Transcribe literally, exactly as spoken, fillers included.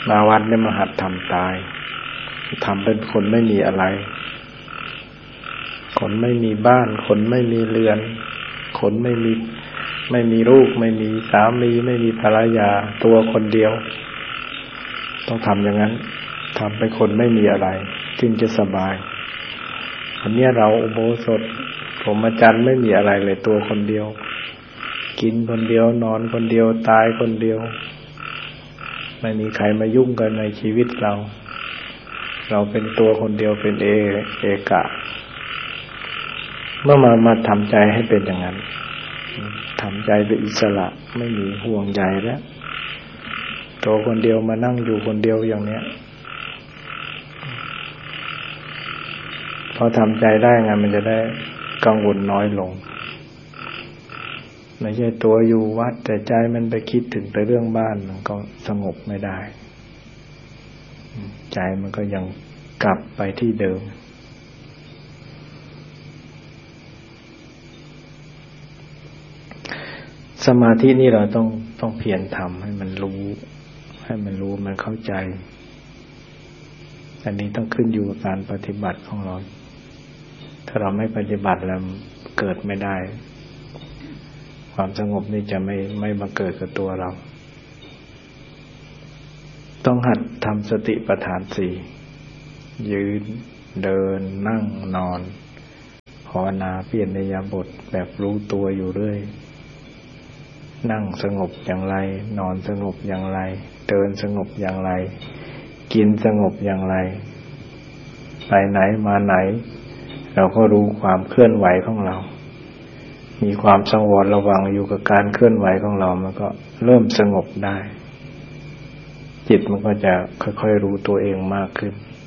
มาวัดเนี่ยมาหัดทำตายทำเป็นคนไม่มีอะไรคนไม่มีบ้านคนไม่มีเรือนคนไม่มีไม่มีลูกไม่มีสามีไม่มีภรรยาตัวคนเดียวต้องทำอย่างนั้นทำเป็นคนไม่มีอะไรจึงจะสบายอันนี้เราอุโบสถพรหมจรรย์ไม่มีอะไรเลยตัวคนเดียวกินคนเดียวนอนคนเดียวตายคนเดียวไม่มีใครมายุ่งกันในชีวิตเราเราเป็นตัวคนเดียวเป็นเอเอกะเมื่อมามาทำใจให้เป็นอย่างนั้นทำใจเป็นอิสระไม่มีห่วงใยแล้วตัวคนเดียวมานั่งอยู่คนเดียวอย่างเนี้ยพอทำใจได้ไงมันจะได้กังวลน้อยลงไม่ใช่ตัวอยู่วัดแต่ใจมันไปคิดถึงแต่เรื่องบ้านมันก็สงบไม่ได้ใจมันก็ยังกลับไปที่เดิมสมาธินี่เราต้องต้องเพียรทำให้มันรู้ให้มันรู้มันเข้าใจอันนี้ต้องขึ้นอยู่กับการปฏิบัติของเราถ้าเราไม่ปฏิบัติแล้วเกิดไม่ได้ความสงบนี่จะไม่ไม่มาเกิดกับตัวเราต้องหัดทำสติปัฏฐานสี่ยืนเดินนั่งนอนภาวนาเปลี่ยนอิริยาบถแบบรู้ตัวอยู่เรื่อยนั่งสงบอย่างไรนอนสงบอย่างไรเดินสงบอย่างไรกินสงบอย่างไรไปไหนมาไหนเราก็รู้ความเคลื่อนไหวของเรามีความสังวรระวังอยู่กับการเคลื่อนไหวของเรามันก็เริ่มสงบได้จิตมันก็จะค่อยๆรู้ตัวเองมากขึ้น